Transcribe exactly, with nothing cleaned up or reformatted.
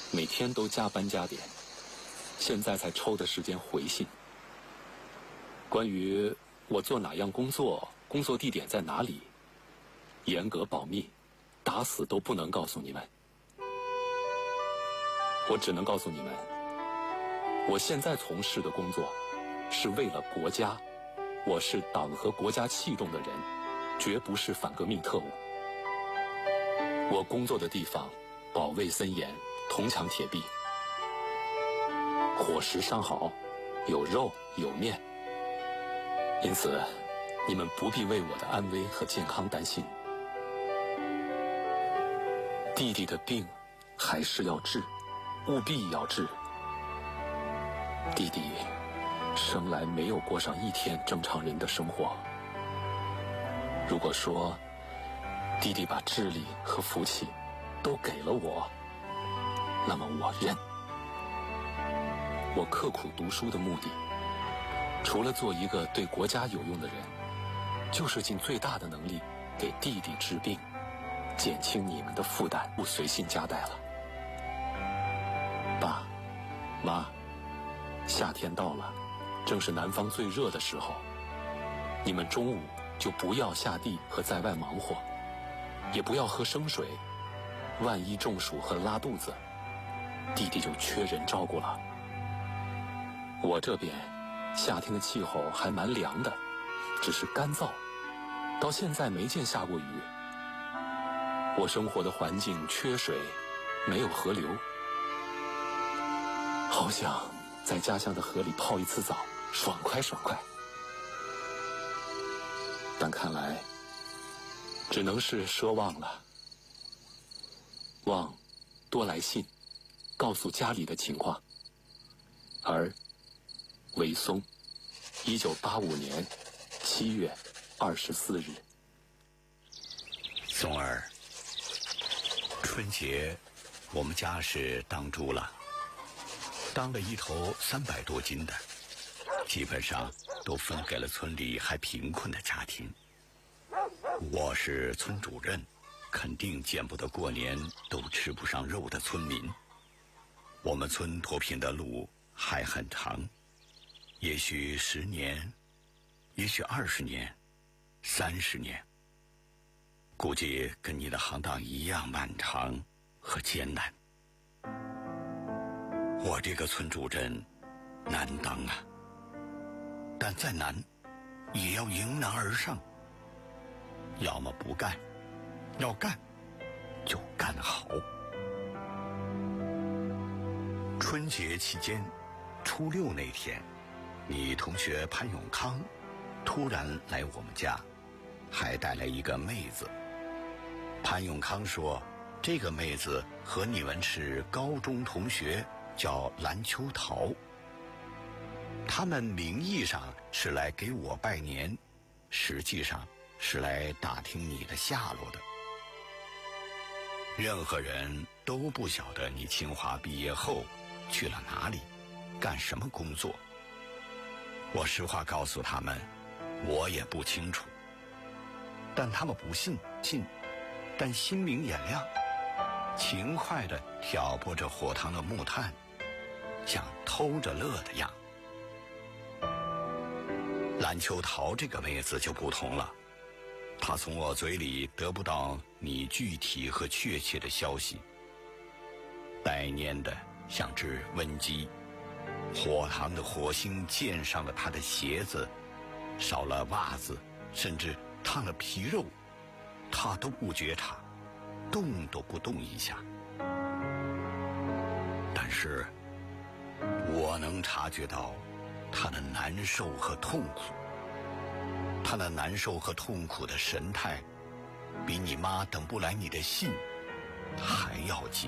每天都加班加点，现在才抽的时间回信。关于我做哪样工作，工作地点在哪里，严格保密，打死都不能告诉你们。我只能告诉你们，我现在从事的工作是为了国家，我是党和国家器重的人，绝不是反革命特务。我工作的地方保卫森严，铜墙铁壁，伙食上好，有肉有面，因此你们不必为我的安危和健康担心。弟弟的病还是要治，务必要治。弟弟生来没有过上一天正常人的生活。如果说弟弟把智力和福气都给了我，那么我认。我刻苦读书的目的，除了做一个对国家有用的人，就是尽最大的能力给弟弟治病，减轻你们的负担。不随信夹带了。爸妈，夏天到了，正是南方最热的时候，你们中午就不要下地和在外忙活，也不要喝生水，万一中暑和拉肚子，弟弟就缺人照顾了。我这边夏天的气候还蛮凉的，只是干燥，到现在没见下过雨。我生活的环境缺水，没有河流，好想在家乡的河里泡一次澡，爽快爽快。但看来只能是奢望了。望多来信，告诉家里的情况。而韦松，一九八五年七月二十四日。 松儿，春节我们家是当猪了，当了一头三百多斤的，基本上都分给了村里还贫困的家庭。我是村主任，肯定见不得过年都吃不上肉的村民。我们村脱贫的路还很长，也许十年，也许二十年，三十年，估计跟你的行当一样漫长和艰难。我这个村主任难当啊，但再难也要迎难而上，要么不干，要干就干好。春节期间，初六那天，你同学潘永康突然来我们家，还带来一个妹子。潘永康说，这个妹子和你们是高中同学，叫蓝秋桃。他们名义上是来给我拜年，实际上是来打听你的下落的。任何人都不晓得你清华毕业后去了哪里，干什么工作。我实话告诉他们，我也不清楚。但他们不信，信，但心明眼亮，勤快地挑拨着火塘的木炭，像偷着乐的样。蓝秋桃这个妹子就不同了，她从我嘴里得不到你具体和确切的消息，带蔫的像只瘟鸡，火塘的火星溅上了她的鞋子，少了袜子，甚至烫了皮肉，她都不觉察，动都不动一下。但是我能察觉到她的难受和痛苦，她那难受和痛苦的神态，比你妈等不来你的信还要急。